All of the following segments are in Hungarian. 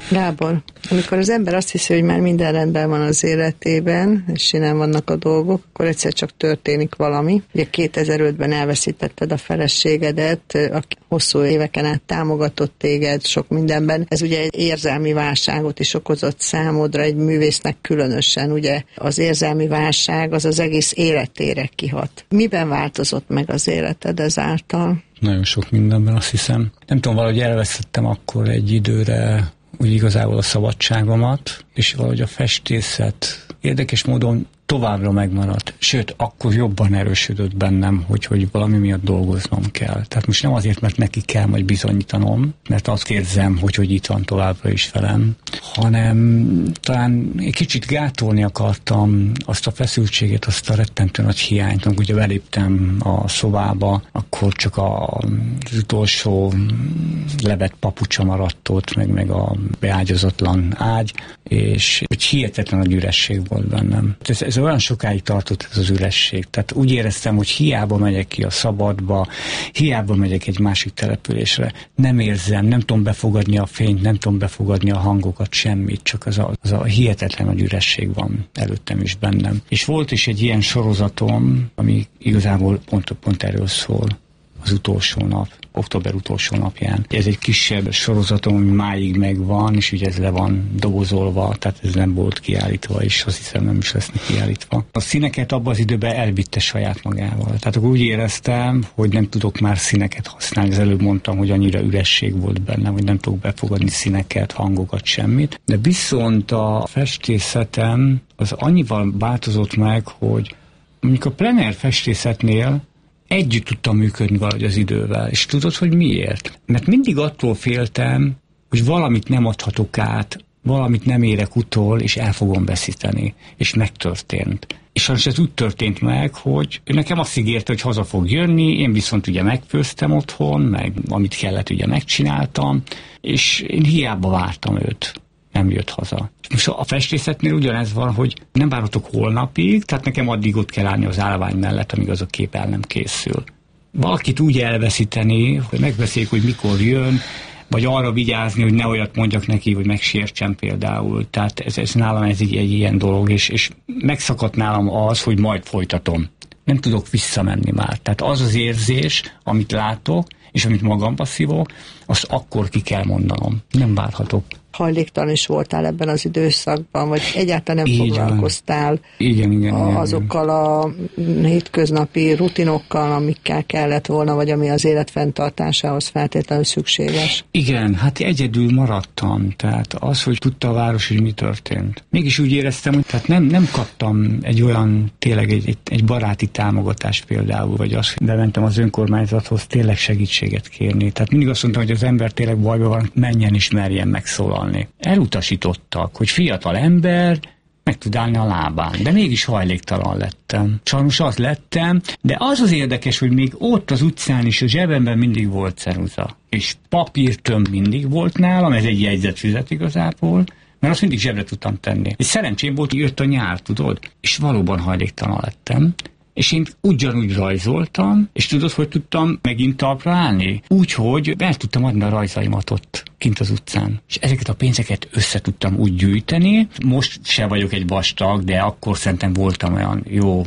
Gábor, amikor az ember azt hiszi, hogy már minden rendben van az életében, és nem vannak a dolgok, akkor egyszer csak történik valami. Ugye 2005-ben elveszítetted a feleségedet, aki hosszú éveken át támogatott téged sok mindenben. Ez ugye egy érzelmi válságot is okozott számodra, egy művésznek különösen. Ugye az érzelmi válság az az egész életére kihat. Miben változott meg az életed ezáltal? Nagyon sok mindenben, azt hiszem. Nem tudom, valahogy elvesztettem akkor egy időre úgy igazából a szabadságomat, és valahogy a festészet érdekes módon továbbra megmaradt. Sőt, akkor jobban erősödött bennem, hogy valami miatt dolgoznom kell. Tehát most nem azért, mert neki kell majd bizonyítanom, mert azt érzem, hogy itt van továbbra is velem, hanem talán egy kicsit gátolni akartam azt a feszültséget, azt a rettentő nagy hiányt. Amikor ugye beléptem a szobába, akkor csak az utolsó lebett papucsa maradt ott, meg a beágyazatlan ágy, és egy hihetetlen nagy üresség volt bennem. Ez olyan sokáig tartott ez az üresség. Tehát úgy éreztem, hogy hiába megyek ki a szabadba, hiába megyek egy másik településre, nem érzem, nem tudom befogadni a fényt, nem tudom befogadni a hangokat, semmit, csak az a hihetetlen nagy üresség van előttem is bennem. És volt is egy ilyen sorozatom, ami igazából pont erről szól. Az utolsó nap, október utolsó napján. Ez egy kisebb sorozatom, ami máig megvan, és ugye ez le van dobozolva, tehát ez nem volt kiállítva, és azt hiszem nem is lesznek kiállítva. A színeket abban az időben elvitte saját magával. Tehát akkor úgy éreztem, hogy nem tudok már színeket használni. Az előbb mondtam, hogy annyira üresség volt bennem, hogy nem tudok befogadni színeket, hangokat, semmit. De viszont a festészetem az annyival változott meg, hogy mondjuk a plener festészetnél együtt tudtam működni valahogy az idővel. És tudod, hogy miért? Mert mindig attól féltem, hogy valamit nem adhatok át, valamit nem érek utol, és el fogom veszíteni. És megtörtént. És sajnos ez úgy történt meg, hogy nekem azt ígérte, hogy haza fog jönni, én viszont ugye megfőztem otthon, meg amit kellett, ugye megcsináltam, és én hiába vártam őt. Nem jött haza. Most a festészetnél ugyanez van, hogy nem várhatok holnapig, tehát nekem addig ott kell állni az állvány mellett, amíg az a kép el nem készül. Valakit úgy elveszíteni, hogy megbeszéljük, hogy mikor jön, vagy arra vigyázni, hogy ne olyat mondjak neki, hogy megsértsem például. Tehát ez nálam ez egy ilyen dolog, és megszakadt nálam az, hogy majd folytatom. Nem tudok visszamenni már. Tehát az az érzés, amit látok, és amit magamba szívok, azt akkor ki kell mondanom. Nem várhatok. Hajléktalan is voltál ebben az időszakban, vagy egyáltalán nem foglalkoztál igen, azokkal a hétköznapi rutinokkal, amikkel kellett volna, vagy ami az élet fenntartásához feltétlenül szükséges? Igen, hát egyedül maradtam, tehát az, hogy tudta a város, hogy mi történt. Mégis úgy éreztem, hogy tehát nem kaptam egy olyan, tényleg egy baráti támogatást például, vagy azt, de mentem az önkormányzathoz tényleg segítséget kérni. Tehát mindig azt mondtam, hogy az ember tényleg bajban van, menjen is merjen megszólalni. Elutasítottak, hogy fiatal ember meg tud állni a lábán, de mégis hajléktalan lettem. Sajnos az lettem, de az az érdekes, hogy még ott az utcán is a zsebemben mindig volt ceruza. És papírtömb mindig volt nálam, ez egy jegyzetfüzet igazából, mert azt mindig zsebre tudtam tenni. És szerencsém volt, hogy jött a nyár, tudod? És valóban hajléktalan lettem. És én ugyanúgy rajzoltam, és tudod, hogy tudtam megint talpra állni? Úgyhogy el tudtam adni a rajzaimat ott, kint az utcán. És ezeket a pénzeket össze tudtam úgy gyűjteni. Most se vagyok egy vastag, de akkor szerintem voltam olyan jó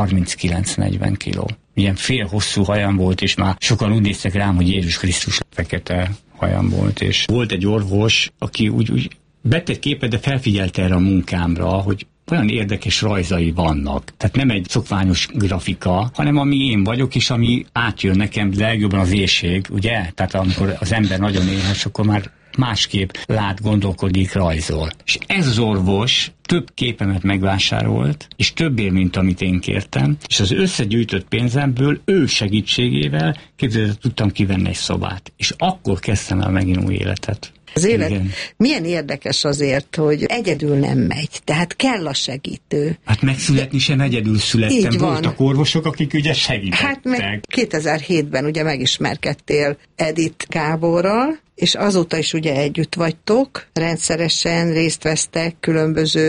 39-40 kiló. Ilyen fél hosszú hajam volt, és már sokan úgy néztek rám, hogy Jézus Krisztus fekete hajam volt. És volt egy orvos, aki úgy vett képet, de felfigyelte erre a munkámra, hogy olyan érdekes rajzai vannak. Tehát nem egy szokványos grafika, hanem ami én vagyok, és ami átjön nekem legjobban az éhség, ugye? Tehát amikor az ember nagyon éhes, akkor már másképp lát, gondolkodik, rajzol. És ez az orvos több képemet megvásárolt, és többért, mint amit én kértem, és az összegyűjtött pénzemből ő segítségével képzeld, tudtam kivenni egy szobát. És akkor kezdtem el megint új életet. Az élet igen. Milyen érdekes azért, hogy egyedül nem megy, tehát kell a segítő. Hát megszületni sem egyedül születtem. Így van. Voltak orvosok, akik ugye segítettek. Hát meg 2007-ben ugye megismerkedtél Edith Gáborral, és azóta is ugye együtt vagytok, rendszeresen részt vesztek különböző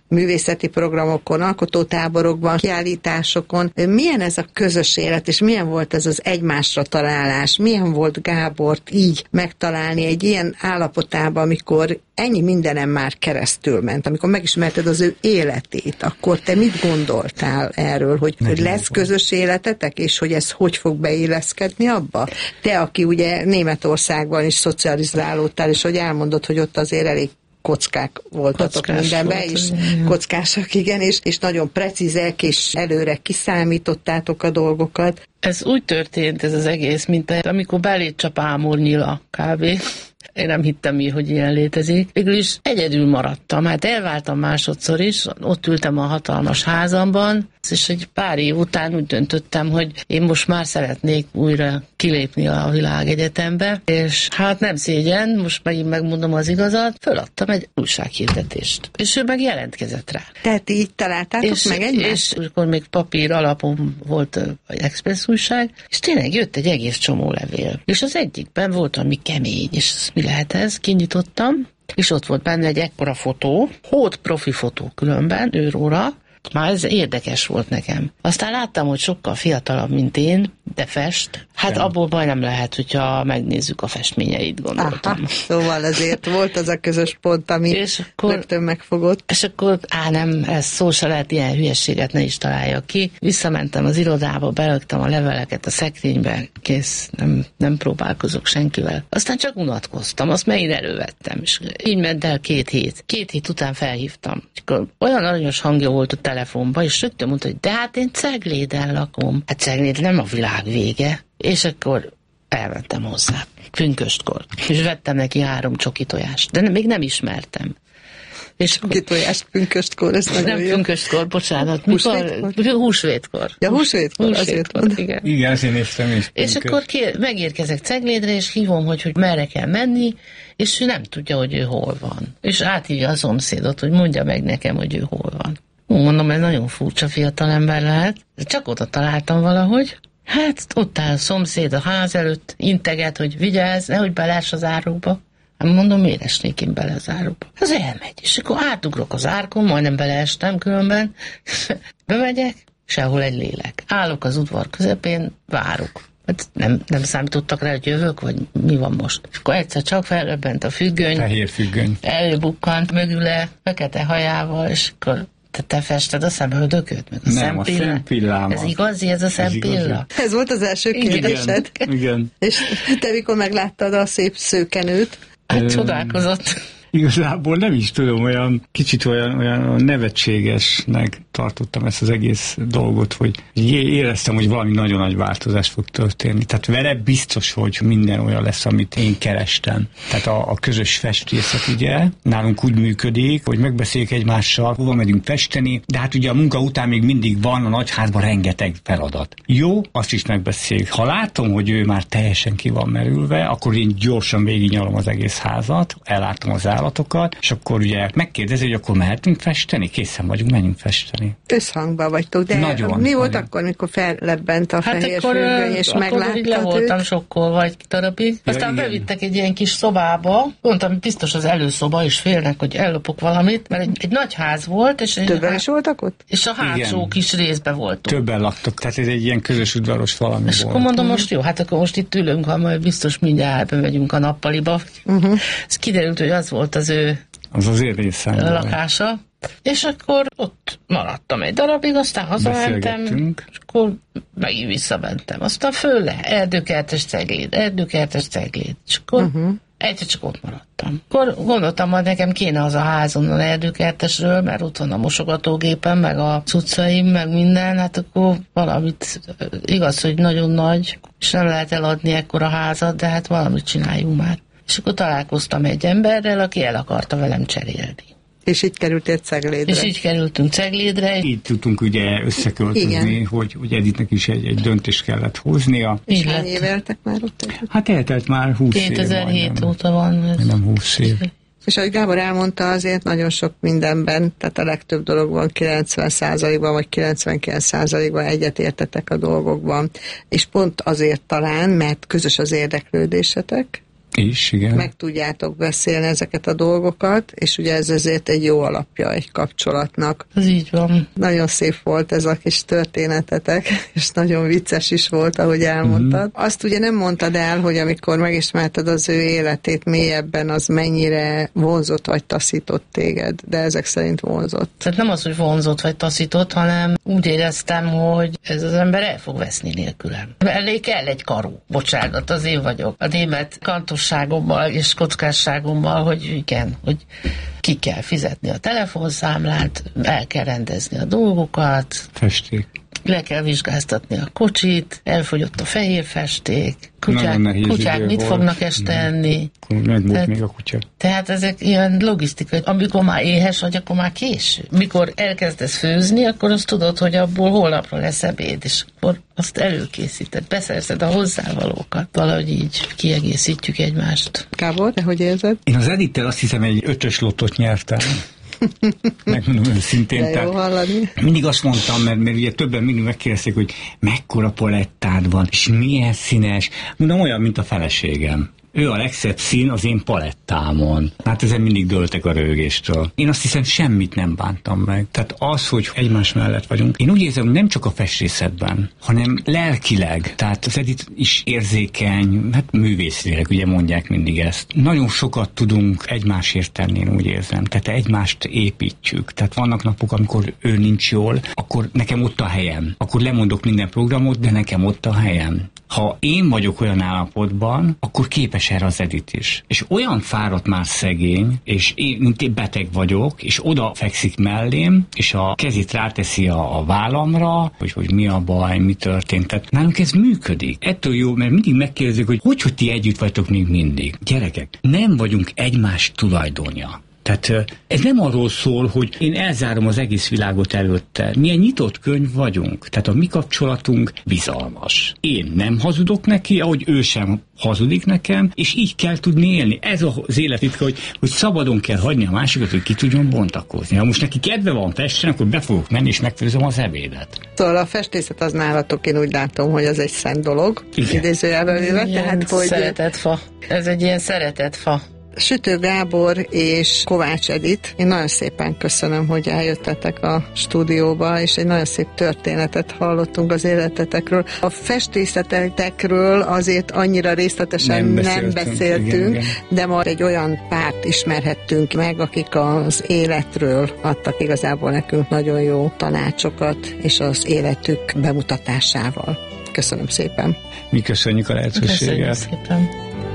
művészeti programokon, alkotótáborokban, kiállításokon. Milyen ez a közös élet, és milyen volt ez az egymásra találás? Milyen volt Gábort így megtalálni egy ilyen állapotában, amikor ennyi mindenem már keresztül ment, amikor megismerted az ő életét, akkor te mit gondoltál erről, hogy lesz közös életetek, és hogy ez hogy fog beilleszkedni abba? Te, aki ugye Németországban is szocializálódtál, és hogy elmondod, hogy ott azért elég kockák voltatok mindenben, és kockásak, igen, és nagyon precízek, és előre kiszámítottátok a dolgokat. Ez úgy történt, ez az egész, mint amikor belét csap ámornyila kb. Én nem hittem, hogy ilyen létezik. Végül is egyedül maradtam. Hát elváltam másodszor is, ott ültem a hatalmas házamban, és egy pár év után úgy döntöttem, hogy én most már szeretnék újra kilépni a világegyetembe, és hát nem szégyen, most megint megmondom az igazat, föladtam egy újsághirdetést. És ő meg jelentkezett rá. Tehát így találtátok meg egymást? És akkor még papír alapon volt egy Express újság, és tényleg jött egy egész csomó levél. És az egyikben volt valami kemény, és mi lehet ez? Kinyitottam, és ott volt benne egy ekkora fotó, hót profi fotó különben, őróra. Már ez érdekes volt nekem. Aztán láttam, hogy sokkal fiatalabb, mint én, de fest. Hát abból baj nem lehet, hogyha megnézzük a festményeit, gondoltam. Aha, szóval azért volt az a közös pont, ami rögtön megfogott. És akkor, nem, ez szó se lehet, ilyen hülyességet ne is találjak ki. Visszamentem az irodába, beraktam a leveleket a szekrénybe, kész, nem próbálkozok senkivel. Aztán csak unatkoztam, azt megint elővettem, és így ment el 2 hét. 2 hét után felhívtam. És akkor olyan aranyos hangja volt a telefonban, és rögtön mondta, hogy de hát én Cegléden lakom. Hát Cegléd nem a világ vége. És akkor elmentem hozzá, pünköstkor, és vettem neki 3 csoki tojást, de még nem ismertem. Csoki tojást pünköstkor, ez nagyon nem jó. Pünköstkor, bocsánat. Húsvétkor. Ja, húsvétkor, azért van. Igen. Igen, azért néztem is. És akkor megérkezek Ceglédre, és hívom, hogy merre kell menni, és ő nem tudja, hogy ő hol van. És áthívja a szomszédot, hogy mondja meg nekem, hogy ő hol van. Mondom, ez nagyon furcsa fiatalember lehet, de csak oda találtam valahogy. Hát ott áll a szomszéd a ház előtt, integet, hogy vigyázz, nehogy beleess az árokba. Hát mondom, miért esnék én bele az árokba? Az elmegy, és akkor átugrok az árkon, majdnem beleestem különben. Bemegyek, sehol egy lélek. Állok az udvar közepén, várok. Hát nem számítottak rá, hogy jövök, vagy mi van most. És akkor egyszer csak felröbbent a függöny. Fehér függöny. Előbukkant mögüle, fekete hajával, és akkor te fested a szemöldököt, meg a szempilla? Nem, a szempillám. Ez igazi, ez a szempilla? Ez volt az első kérdésed? Igen. És te mikor megláttad a szép szőkenőt? Hát csodálkozott. Igazából nem is tudom, olyan nevetségesnek tartottam ezt az egész dolgot, hogy éreztem, hogy valami nagyon nagy változás fog történni. Tehát vele biztos, hogy minden olyan lesz, amit én kerestem. Tehát a közös festészet ugye nálunk úgy működik, hogy megbeszéljük egymással, hova megyünk festeni, de hát ugye a munka után még mindig van a nagyházban rengeteg feladat. Jó, azt is megbeszéljük. Ha látom, hogy ő már teljesen ki van merülve, akkor én gyorsan végignyalom az egész házat, ellátom az állatokat, és akkor ugye megkérdezi, hogy akkor mehetünk festeni? Készen vagyunk, menjünk festeni. Összhangban vagytok, de nagyon, mi volt nagyon. akkor, mikor fellebbent a fehér függöny, és megláttad le voltam sokkolva egy darabig. Aztán bevittek egy ilyen kis szobába, mondtam, biztos az előszoba, és félnek, hogy ellopok valamit, mert egy nagy ház volt, és többen is voltak ott? És a hátsó kis részbe voltunk. Többen laktak, tehát ez egy ilyen közös udvaros valami és volt. akkor mondom, most jó, hát akkor most itt ülünk, ha majd biztos mindjárt bemegyünk a nappaliba. Ez kiderült, hogy az volt az ő az én részem lakása. És akkor ott maradtam egy darabig, aztán hazamentem, és akkor megint visszamentem. Aztán fölle, erdőkertes Cegléd. És akkor egyszer csak ott maradtam. Akkor gondoltam, hogy nekem kéne az a ház onnan erdőkertesről, mert ott van a mosogatógépen, meg a cuccaim, meg minden, hát akkor valamit, igaz, hogy nagyon nagy, és nem lehet eladni ekkora házat, de hát valamit csináljunk már. És akkor találkoztam egy emberrel, aki el akarta velem cserélni. És így kerültél Ceglédre. És így kerültünk Ceglédre. Így tudtunk ugye összeköltözni, hogy Editnek is egy döntést kellett hoznia. És hány éve éltek már ott? Hát eltelt már 20 év. 2007 óta van. Nem 20 év. És ahogy Gábor elmondta, azért nagyon sok mindenben, tehát a legtöbb dologban 90%-ban vagy 99%-ban egyetértetek a dolgokban. És pont azért talán, mert közös az érdeklődésetek, is, igen. Meg tudjátok beszélni ezeket a dolgokat, és ugye ez ezért egy jó alapja egy kapcsolatnak. Ez így van. Nagyon szép volt ez a kis történetetek, és nagyon vicces is volt, ahogy elmondtad. Azt ugye nem mondtad el, hogy amikor megismerted az ő életét mélyebben, az mennyire vonzott vagy taszított téged, de ezek szerint vonzott. Tehát nem az, hogy vonzott vagy taszított, hanem úgy éreztem, hogy ez az ember el fog veszni nélkülem. Elég kell egy karu. Bocsánat, az én vagyok. A német kantosságommal és kockásságommal, hogy igen, hogy ki kell fizetni a telefonszámlát, el kell rendezni a dolgokat. Festék. Le kell vizsgáztatni a kocsit, elfogyott a fehér festék, kutyák mit fognak este enni. Megmúlt még a kutya. Tehát ezek ilyen logisztikai. Amikor már éhes vagy, akkor már késő. Mikor elkezdesz főzni, akkor azt tudod, hogy abból holnapra lesz ebéd, és akkor azt előkészíted, beszerzed a hozzávalókat. Valahogy így kiegészítjük egymást. Gábor, te hogy érzed? Én az Edittel azt hiszem egy 5-ös lottót nyertem. Megmondom őszintén. De jó hallani. Mindig azt mondtam, mert ugye többen mindig megkérdezték, hogy mekkora palettád van, és milyen színes. Mondom, olyan, mint a feleségem. Ő a legszebb szín az én palettámon. Hát ezen mindig dőltek a röhögéstől. Én azt hiszem, semmit nem bántam meg. Tehát az, hogy egymás mellett vagyunk, én úgy érzem, hogy nem csak a festészetben, hanem lelkileg. Tehát az Edith is érzékeny, hát művészileg, ugye mondják mindig ezt. Nagyon sokat tudunk egymásért tenni, én úgy érzem. Tehát egymást építjük. Tehát vannak napok, amikor ő nincs jól, akkor nekem ott a helyem. Akkor lemondok minden programot, de nekem ott a helyem. Ha én vagyok olyan állapotban, akkor képes erre az Edith is. És olyan fáradt már szegény, és mint én beteg vagyok, és oda fekszik mellém, és a kezét ráteszi a vállamra, hogy mi a baj, mi történt. Tehát nálunk ez működik. Ettől jó, mert mindig megkérdezik, hogy ti együtt vagytok még mindig. Gyerekek, nem vagyunk egymás tulajdonja. Tehát ez nem arról szól, hogy én elzárom az egész világot előtte. Milyen nyitott könyv vagyunk. Tehát a mi kapcsolatunk bizalmas. Én nem hazudok neki, ahogy ő sem hazudik nekem, és így kell tudni élni. Ez az élettitka, hogy szabadon kell hagyni a másikat, hogy ki tudjon bontakozni. Ha most neki kedve van festeni, akkor be fogok menni, és megfőzöm az ebédet. Szóval a festészet az nálatok, én úgy látom, hogy az egy szent dolog. Idézőjelben véve. Tehát, hogy szeretetfa. Ez egy ilyen szeretetfa. Sütő Gábor és Kovács Edith, én nagyon szépen köszönöm, hogy eljöttetek a stúdióba, és egy nagyon szép történetet hallottunk az életetekről. A festészetekről azért annyira részletesen nem beszéltünk, igen. De majd egy olyan párt ismerhettünk meg, akik az életről adtak igazából nekünk nagyon jó tanácsokat, és az életük bemutatásával. Köszönöm szépen. Mi köszönjük a lehetőséget. Köszönjük szépen.